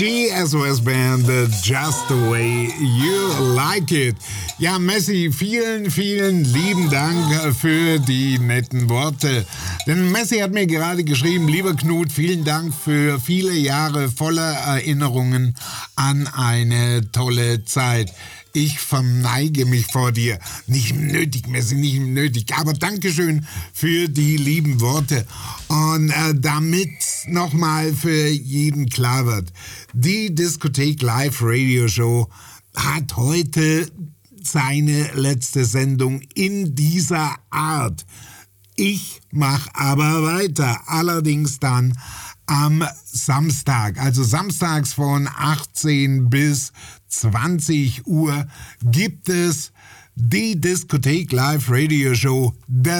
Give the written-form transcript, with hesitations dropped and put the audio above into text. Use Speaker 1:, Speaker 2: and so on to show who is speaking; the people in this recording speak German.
Speaker 1: Die SOS Band, Just the Way You Like It. Ja, Messi, vielen, vielen lieben Dank für die netten Worte. Denn Messi hat mir gerade geschrieben, lieber Knut, vielen Dank für viele Jahre voller Erinnerungen an eine tolle Zeit. Ich verneige mich vor dir. Nicht nötig, Messi, nicht nötig. Aber Dankeschön für die lieben Worte. Und damit nochmal für jeden klar wird, die Diskothek Live Radio Show hat heute seine letzte Sendung in dieser Art. Ich mache aber weiter, allerdings dann am Samstag, also samstags von 18 bis 20 Uhr gibt es die Diskothek Live Radio Show.